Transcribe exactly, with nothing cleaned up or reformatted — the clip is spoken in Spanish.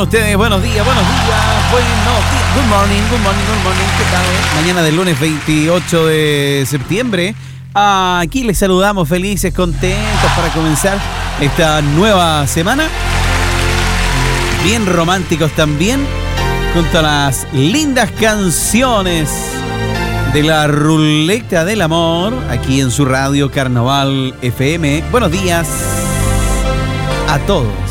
Ustedes, buenos días, buenos días, buenos días, good morning, good morning, good morning, ¿qué tal? Mañana del lunes veintiocho de septiembre, aquí les saludamos felices, contentos para comenzar esta nueva semana, bien románticos también, junto a las lindas canciones de la Ruleta del Amor, aquí en su radio Carnaval F M. Buenos días a todos.